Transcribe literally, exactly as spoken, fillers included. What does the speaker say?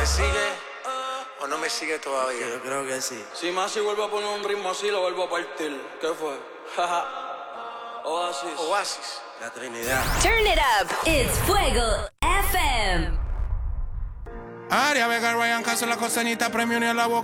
¿Me sigue o no me sigue todavía? Yo creo que sí. Si Masi vuelve a poner un ritmo así, lo vuelvo a partir. ¿Qué fue? Oasis. Oasis. La Trinidad. Turn it up. It's Fuego F M. Aria Vega, Ryan Castro, la costanita, premio ni a la boca.